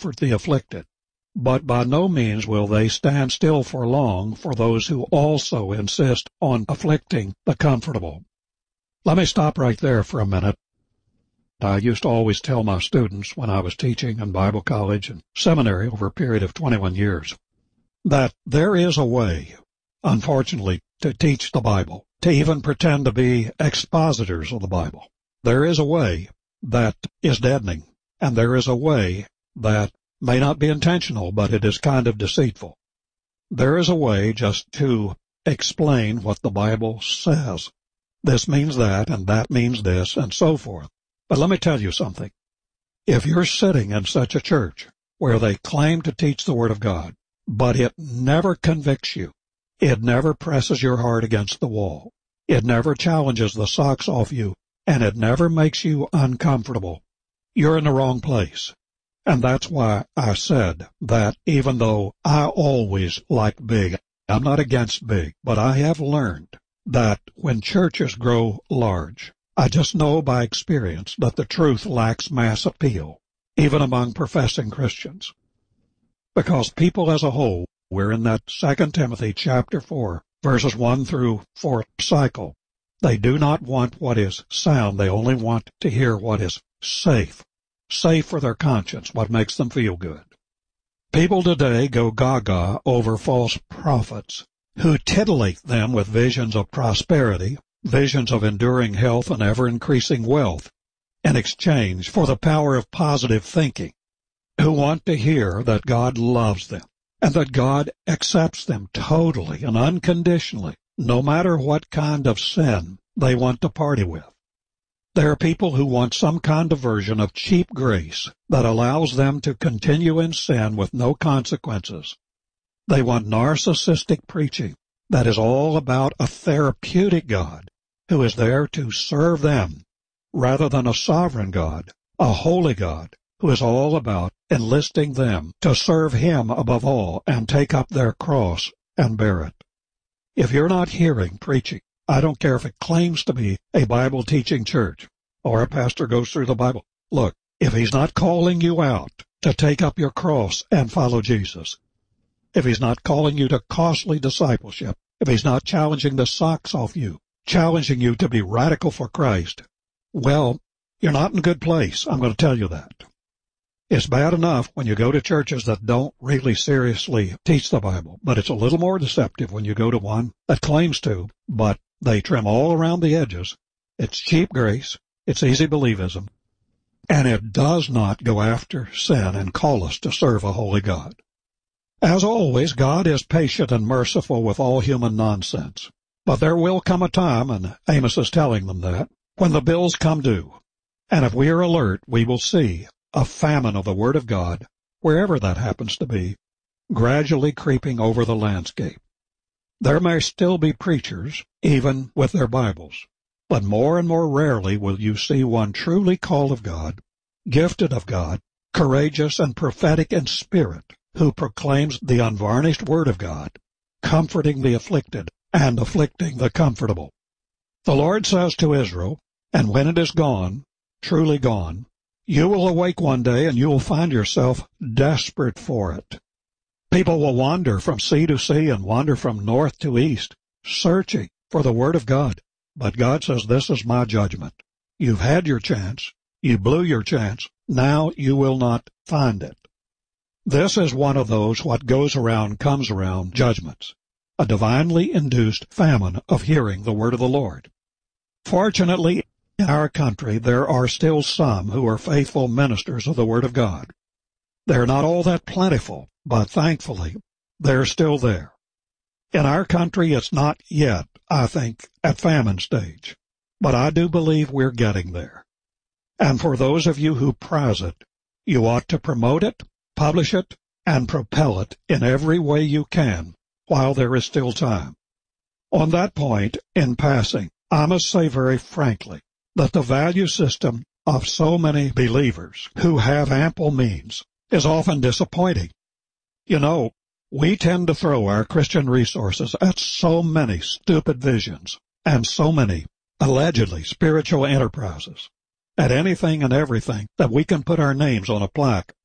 comfort the afflicted, but by no means will they stand still for long for those who also insist on afflicting the comfortable. Let me stop right there for a minute. I used to always tell my students when I was teaching in Bible college and seminary over a period of 21 years that there is a way, unfortunately, to teach the Bible, to even pretend to be expositors of the Bible. There is a way that is deadening, and there is a way that may not be intentional, but it is kind of deceitful. There is a way just to explain what the Bible says. This means that, and that means this, and so forth. But let me tell you something. If you're sitting in such a church where they claim to teach the Word of God, but it never convicts you, it never presses your heart against the wall, it never challenges the socks off you, and it never makes you uncomfortable, you're in the wrong place. And that's why I said that even though I always like big, I'm not against big, but I have learned that when churches grow large, I just know by experience that the truth lacks mass appeal, even among professing Christians. Because people as a whole, we're in that 2 Timothy chapter 4, verses 1 through 4 cycle. They do not want what is sound, they only want to hear what is safe. Safe for their conscience, what makes them feel good. People today go gaga over false prophets who titillate them with visions of prosperity, visions of enduring health and ever-increasing wealth in exchange for the power of positive thinking, who want to hear that God loves them and that God accepts them totally and unconditionally, no matter what kind of sin they want to party with. There are people who want some kind of version of cheap grace that allows them to continue in sin with no consequences. They want narcissistic preaching that is all about a therapeutic God who is there to serve them, rather than a sovereign God, a holy God, who is all about enlisting them to serve Him above all and take up their cross and bear it. If you're not hearing preaching, I don't care if it claims to be a Bible-teaching church or a pastor goes through the Bible. Look, if he's not calling you out to take up your cross and follow Jesus, if he's not calling you to costly discipleship, if he's not challenging the socks off you, challenging you to be radical for Christ, well, you're not in a good place. I'm going to tell you that. It's bad enough when you go to churches that don't really seriously teach the Bible, but it's a little more deceptive when you go to one that claims to, but they trim all around the edges. It's cheap grace, it's easy believism, and it does not go after sin and call us to serve a holy God. As always, God is patient and merciful with all human nonsense, but there will come a time, and Amos is telling them that, when the bills come due, and if we are alert, we will see a famine of the Word of God, wherever that happens to be, gradually creeping over the landscape. There may still be preachers, even with their Bibles, but more and more rarely will you see one truly called of God, gifted of God, courageous and prophetic in spirit, who proclaims the unvarnished Word of God, comforting the afflicted and afflicting the comfortable. The Lord says to Israel, and when it is gone, truly gone, you will awake one day and you will find yourself desperate for it. People will wander from sea to sea and wander from north to east, searching for the Word of God. But God says, this is my judgment. You've had your chance. You blew your chance. Now you will not find it. This is one of those what goes around comes around judgments, a divinely induced famine of hearing the Word of the Lord. Fortunately, in our country, there are still some who are faithful ministers of the Word of God. They're not all that plentiful, but thankfully, they're still there. In our country, it's not yet, I think, at famine stage, but I do believe we're getting there. And for those of you who prize it, you ought to promote it, publish it, and propel it in every way you can while there is still time. On that point, in passing, I must say very frankly that the value system of so many believers who have ample means is often disappointing. You know, we tend to throw our Christian resources at so many stupid visions and so many allegedly spiritual enterprises, at anything and everything that we can put our names on a plaque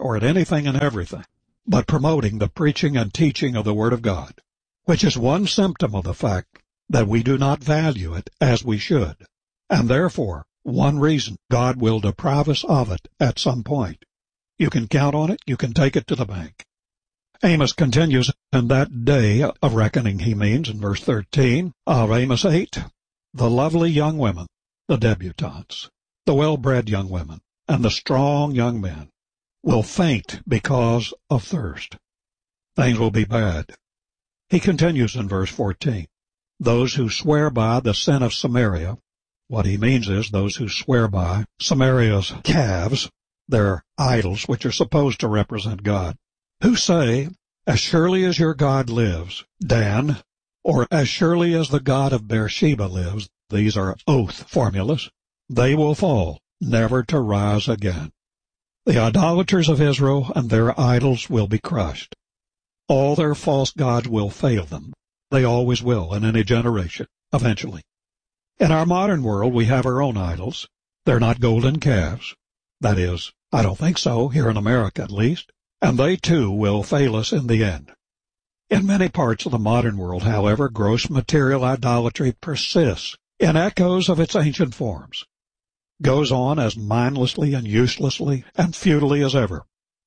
or at anything and everything, but promoting the preaching and teaching of the Word of God, which is one symptom of the fact that we do not value it as we should, and therefore one reason God will deprive us of it at some point. You can count on it. You can take it to the bank. Amos continues, in that day of reckoning, he means, in verse 13 of Amos 8, the lovely young women, the debutantes, the well-bred young women, and the strong young men will faint because of thirst. Things will be bad. He continues in verse 14, those who swear by the sin of Samaria, what he means is those who swear by Samaria's calves, their idols, which are supposed to represent God, who say, as surely as your God lives, Dan, or as surely as the God of Beersheba lives, these are oath formulas, they will fall, never to rise again. The idolaters of Israel and their idols will be crushed. All their false gods will fail them. They always will in any generation, eventually. In our modern world, we have our own idols. They're not golden calves. That is, I don't think so, here in America at least. And they, too, will fail us in the end. In many parts of the modern world, however, gross material idolatry persists in echoes of its ancient forms, goes on as mindlessly and uselessly and futilely as ever.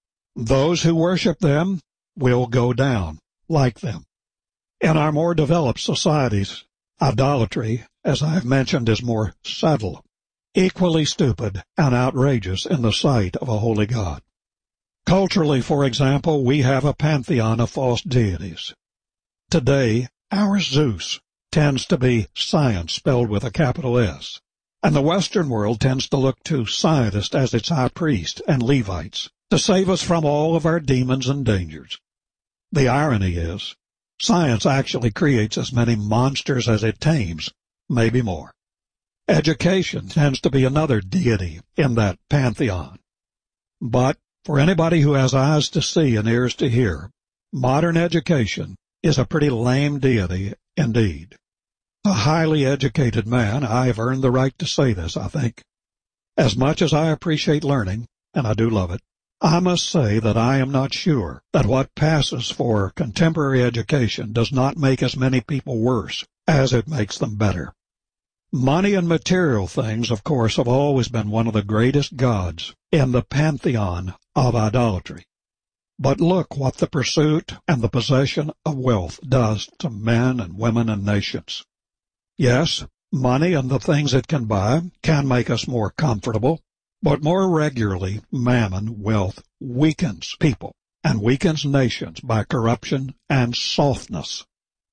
Those who worship them will go down like them. In our more developed societies, idolatry, as I have mentioned, is more subtle, equally stupid and outrageous in the sight of a holy God. Culturally, for example, we have a pantheon of false deities. Today, our Zeus tends to be science spelled with a capital S, and the Western world tends to look to scientists as its high priest and Levites to save us from all of our demons and dangers. The irony is, science actually creates as many monsters as it tames, maybe more. Education tends to be another deity in that pantheon. But for anybody who has eyes to see and ears to hear, modern education is a pretty lame deity indeed. A highly educated man, I have earned the right to say this, I think. As much as I appreciate learning, and I do love it, I must say that I am not sure that what passes for contemporary education does not make as many people worse as it makes them better. Money and material things, of course, have always been one of the greatest gods in the pantheon of idolatry. But look what the pursuit and the possession of wealth does to men and women and nations. Yes, money and the things it can buy can make us more comfortable, but more regularly, mammon, wealth, weakens people and weakens nations by corruption and softness.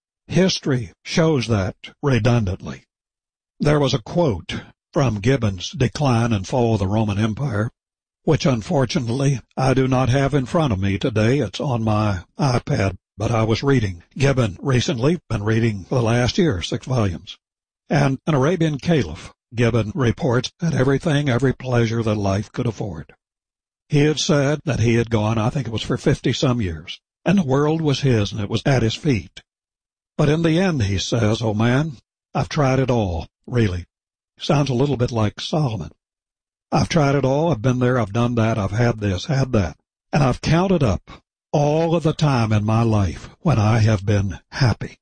History shows that redundantly. There was a quote from Gibbon's Decline and Fall of the Roman Empire, which unfortunately I do not have in front of me today. It's on my iPad, but I was reading Gibbon recently, been reading for the last year, 6 volumes. And an Arabian caliph, Gibbon reports, had everything, every pleasure that life could afford. He had said that he had gone, I think it was for 50-some years, and the world was his and it was at his feet. But in the end, he says, oh man, I've tried it all, really. Sounds a little bit like Solomon. I've tried it all, I've been there, I've done that, I've had this, had that, and I've counted up all of the time in my life when I have been happy.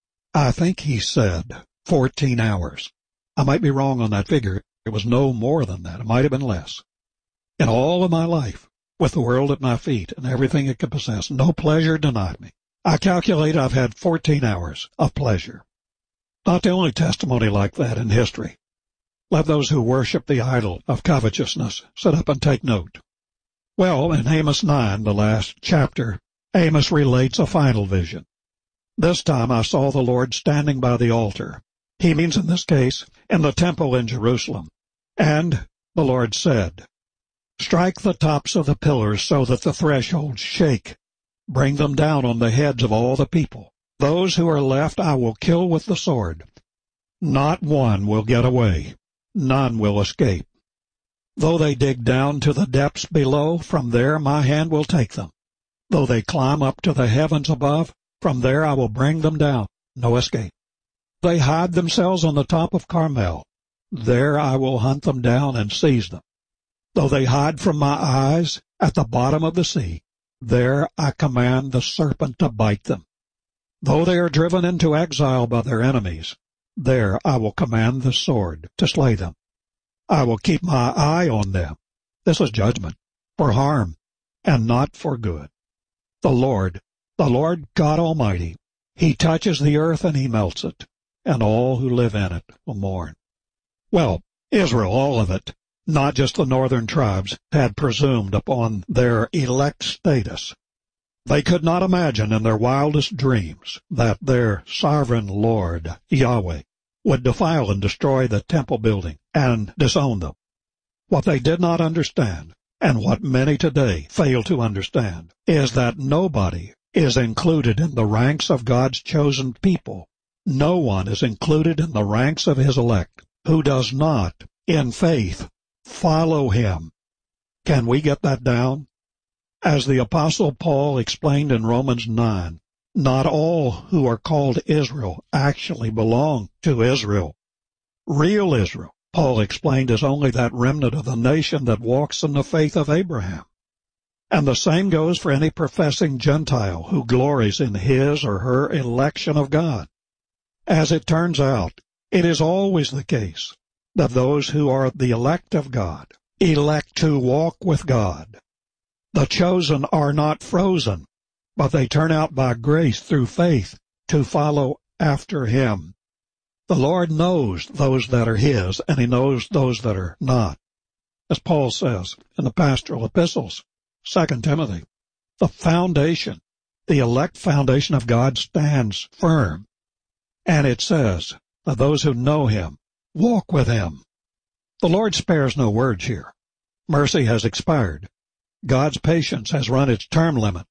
I think he said 14 hours. I might be wrong on that figure. It was no more than that. It might have been less. In all of my life, with the world at my feet and everything it could possess, no pleasure denied me. I calculate I've had 14 hours of pleasure. Not the only testimony like that in history. Let those who worship the idol of covetousness sit up and take note. Well, in Amos 9, the last chapter, Amos relates a final vision. This time I saw the Lord standing by the altar. He means in this case, in the temple in Jerusalem. And the Lord said, strike the tops of the pillars so that the thresholds shake. Bring them down on the heads of all the people. Those who are left I will kill with the sword. Not one will get away. None will escape. Though they dig down to the depths below, from there my hand will take them. Though they climb up to the heavens above, from there I will bring them down. No escape. They hide themselves on the top of Carmel. There I will hunt them down and seize them. Though they hide from my eyes, At the bottom of the sea, there I command the serpent to bite them. Though they are driven into exile by their enemies, there I will command the sword to slay them. I will keep my eye on them. This is judgment, for harm, and not for good. The Lord God Almighty, He touches the earth and He melts it, and all who live in it will mourn. Well, Israel, all of it, not just the northern tribes, had presumed upon their elect status. They could not imagine in their wildest dreams that their sovereign Lord, Yahweh, would defile and destroy the temple building and disown them. What they did not understand, and what many today fail to understand, is that nobody is included in the ranks of God's chosen people. No one is included in the ranks of His elect who does not, in faith, follow Him. Can we get that down? As the Apostle Paul explained in Romans 9, not all who are called Israel actually belong to Israel. Real Israel, Paul explained, is only that remnant of the nation that walks in the faith of Abraham. And the same goes for any professing Gentile who glories in his or her election of God. As it turns out, it is always the case that those who are the elect of God elect to walk with God. The chosen are not frozen, but they turn out by grace through faith to follow after Him. The Lord knows those that are His, and He knows those that are not. As Paul says in the pastoral epistles, 2 Timothy, the foundation, the elect foundation of God stands firm. And it says that those who know Him walk with Him. The Lord spares no words here. Mercy has expired. God's patience has run its term limit.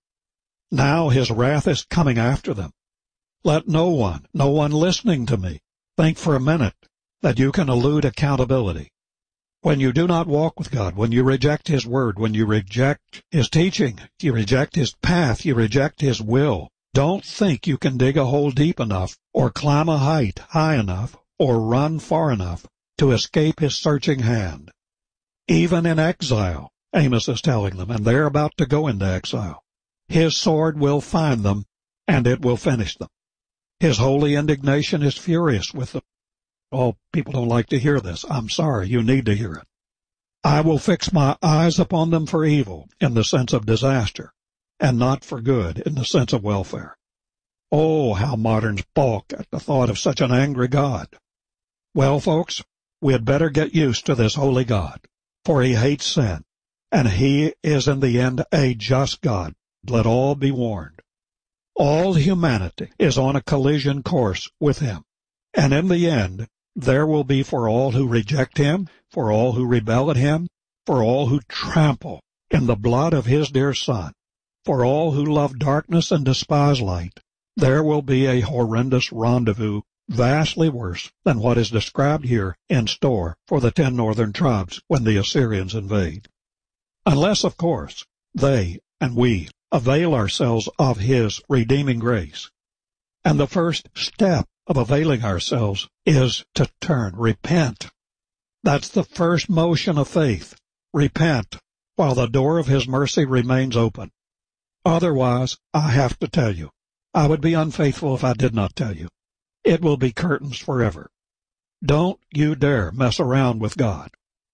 Now His wrath is coming after them. Let no one listening to me, think for a minute that you can elude accountability. When you do not walk with God, when you reject His word, when you reject His teaching, you reject His path, you reject His will, don't think you can dig a hole deep enough or climb a height high enough or run far enough to escape His searching hand. Even in exile, Amos is telling them, and they're about to go into exile, His sword will find them, and it will finish them. His holy indignation is furious with them. Oh, people don't like to hear this. I'm sorry, you need to hear it. I will fix my eyes upon them for evil, in the sense of disaster, and not for good, in the sense of welfare. Oh, how moderns balk at the thought of such an angry God. Well, folks, we had better get used to this holy God, for He hates sin, and He is in the end a just God. Let all be warned. All humanity is on a collision course with Him, and in the end, there will be for all who reject Him, for all who rebel at Him, for all who trample in the blood of His dear Son, for all who love darkness and despise light, there will be a horrendous rendezvous vastly worse than what is described here in store for the 10 northern tribes when the Assyrians invade. Unless, of course, they and we avail ourselves of His redeeming grace. And the first step of availing ourselves is to turn, repent. That's the first motion of faith. Repent while the door of His mercy remains open. Otherwise, I have to tell you, I would be unfaithful if I did not tell you. It will be curtains forever. Don't you dare mess around with God.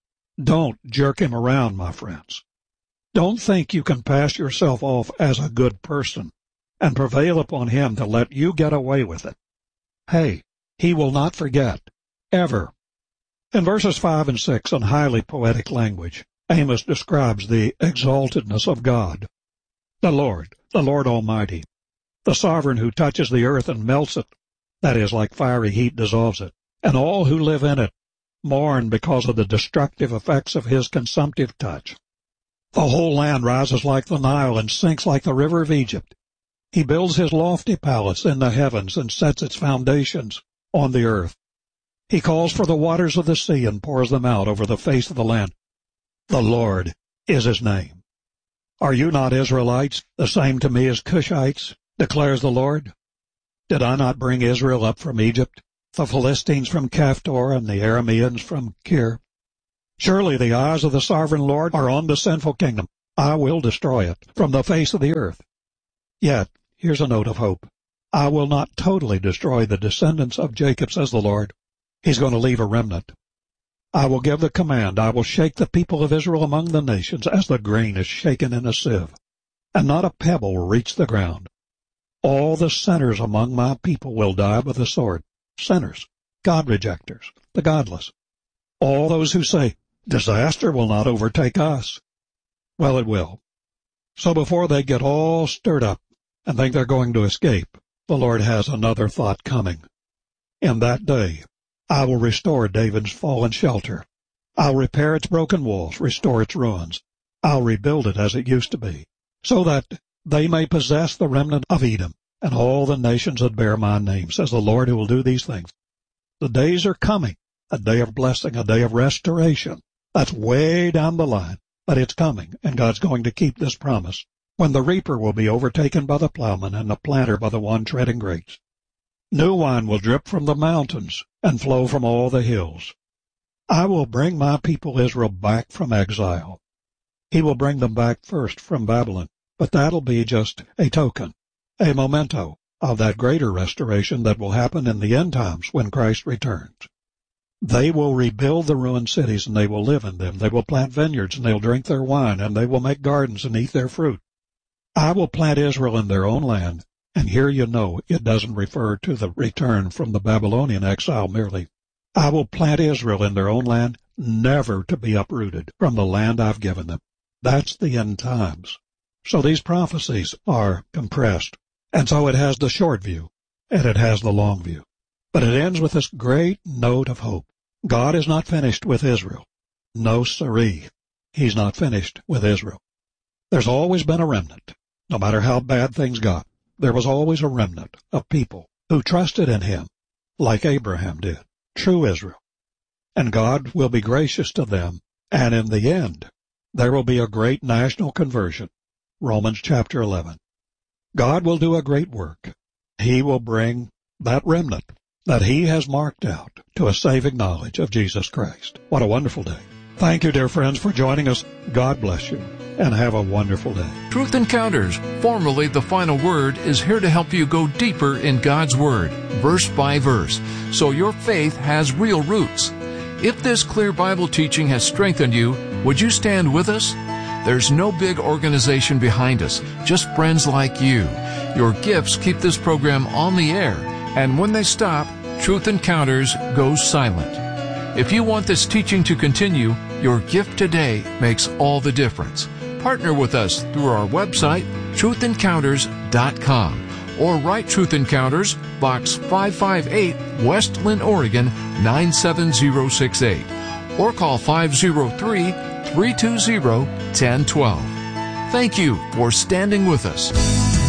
Don't jerk Him around, my friends. Don't think you can pass yourself off as a good person and prevail upon Him to let you get away with it. Hey, He will not forget, ever. In verses 5 and 6, in highly poetic language, Amos describes the exaltedness of God. The Lord Almighty, the sovereign who touches the earth and melts it, that is, like fiery heat dissolves it, and all who live in it mourn because of the destructive effects of His consumptive touch. The whole land rises like the Nile and sinks like the river of Egypt. He builds His lofty palace in the heavens and sets its foundations on the earth. He calls for the waters of the sea and pours them out over the face of the land. The Lord is His name. Are you not Israelites, the same to me as Cushites, declares the Lord? Did I not bring Israel up from Egypt, the Philistines from Caphtor, and the Arameans from Kir? Surely the eyes of the sovereign Lord are on the sinful kingdom, I will destroy it from the face of the earth. Yet, here's a note of hope. I will not totally destroy the descendants of Jacob, says the Lord. He's going to leave a remnant. I will give the command. I will shake the people of Israel among the nations as the grain is shaken in a sieve, and not a pebble will reach the ground. All the sinners among my people will die by the sword. Sinners, God rejectors, the godless. All those who say, disaster will not overtake us. Well, it will. So before they get all stirred up and think they're going to escape, the Lord has another thought coming. In that day, I will restore David's fallen shelter. I'll repair its broken walls, restore its ruins. I'll rebuild it as it used to be, so that they may possess the remnant of Edom and all the nations that bear my name, says the Lord who will do these things. The days are coming, a day of blessing, a day of restoration. That's way down the line, but it's coming, and God's going to keep this promise, when the reaper will be overtaken by the plowman and the planter by the one treading grapes. New wine will drip from the mountains and flow from all the hills. I will bring my people Israel back from exile. He will bring them back first from Babylon, but that'll be just a token, a memento of that greater restoration that will happen in the end times when Christ returns. They will rebuild the ruined cities, and they will live in them. They will plant vineyards, and they'll drink their wine, and they will make gardens and eat their fruit. I will plant Israel in their own land, and here you know it doesn't refer to the return from the Babylonian exile merely. I will plant Israel in their own land, never to be uprooted from the land I've given them. That's the end times. So these prophecies are compressed, and so it has the short view, and it has the long view. But it ends with this great note of hope. God is not finished with Israel. No siree. He's not finished with Israel. There's always been a remnant. No matter how bad things got, there was always a remnant of people who trusted in Him, like Abraham did, true Israel. And God will be gracious to them, and in the end, there will be a great national conversion. Romans chapter 11. God will do a great work. He will bring that remnant that He has marked out to a saving knowledge of Jesus Christ. What a wonderful day. Thank you, dear friends, for joining us. God bless you, and have a wonderful day. Truth Encounters, formerly The Final Word, is here to help you go deeper in God's Word, verse by verse, so your faith has real roots. If this clear Bible teaching has strengthened you, would you stand with us? There's no big organization behind us, just friends like you. Your gifts keep this program on the air, and when they stop, Truth Encounters goes silent. If you want this teaching to continue, your gift today makes all the difference. Partner with us through our website, truthencounters.com, or write Truth Encounters, Box 558, West Linn, Oregon 97068, or call 503-320-1012. Thank you for standing with us.